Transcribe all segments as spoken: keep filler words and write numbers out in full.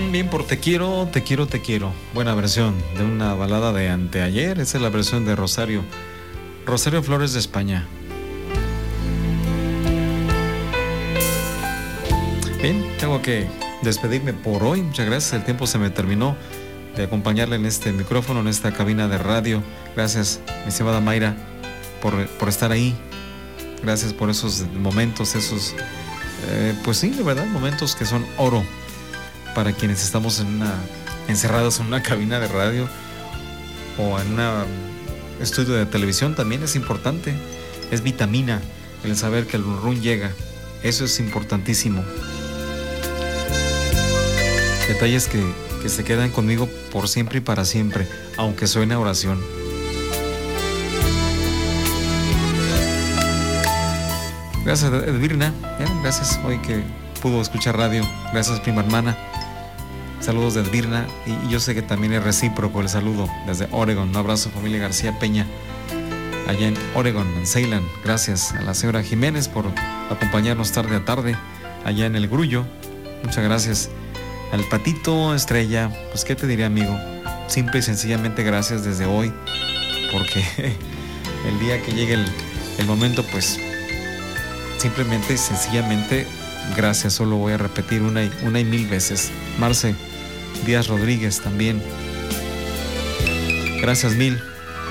Bien, bien, por Te quiero, te quiero, te quiero. Buena versión de una balada de anteayer. Esa es la versión de Rosario. Rosario Flores de España. Bien, tengo que despedirme por hoy. Muchas gracias. El tiempo se me terminó de acompañarle en este micrófono, en esta cabina de radio. Gracias, mi estimada Mayra, por, por estar ahí. Gracias por esos momentos, esos, eh, pues sí, de verdad, momentos que son oro para quienes estamos en una, encerrados en una cabina de radio o en un estudio de televisión. También es importante, es vitamina el saber que el run run llega. Eso es importantísimo. Detalles que, que se quedan conmigo por siempre y para siempre, aunque suene a oración. Gracias, Edvirna. Bien, gracias hoy que pudo escuchar radio. Gracias, prima hermana. Saludos de Edvirna. Y, y yo sé que también es recíproco el saludo desde Oregon. Un abrazo, familia García Peña, allá en Oregon, en Ceylan. Gracias a la señora Jiménez por acompañarnos tarde a tarde allá en el Grullo. Muchas gracias. Al Patito Estrella, pues qué te diré, amigo, simple y sencillamente gracias desde hoy, porque el día que llegue el, el momento, pues simplemente y sencillamente gracias. Solo voy a repetir una y, una y mil veces. Marce Díaz Rodríguez también, gracias mil.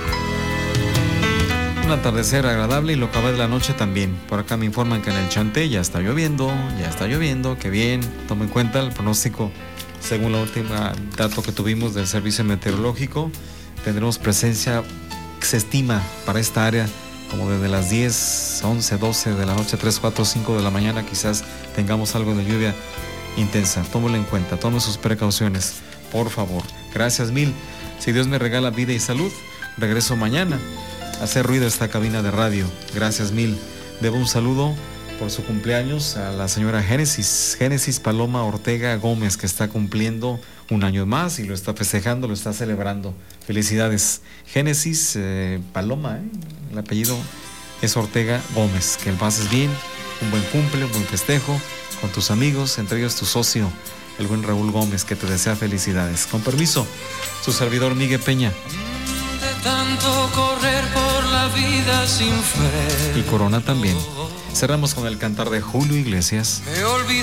Un atardecer agradable y lo que va de la noche también. Por acá me informan que en el Chanté ya está lloviendo, ya está lloviendo, qué bien. Toma en cuenta el pronóstico, según la última dato que tuvimos del servicio meteorológico. Tendremos presencia, se estima para esta área, como desde las diez, once, doce de la noche, tres, cuatro, cinco de la mañana, quizás tengamos algo de lluvia intensa. Tómelo en cuenta, tome sus precauciones, por favor. Gracias mil. Si Dios me regala vida y salud, regreso mañana. Hacer ruido esta cabina de radio. Gracias mil. Debo un saludo por su cumpleaños a la señora Génesis, Génesis Paloma Ortega Gómez, que está cumpliendo un año más y lo está festejando, lo está celebrando. Felicidades, Génesis eh, Paloma, ¿eh? El apellido es Ortega Gómez. Que el pases bien, un buen cumple, un buen festejo con tus amigos, entre ellos tu socio, el buen Raúl Gómez, que te desea felicidades. Con permiso, su servidor Miguel Peña. Tanto correr por la vida sin freno. Y Corona también. Cerramos con el cantar de Julio Iglesias.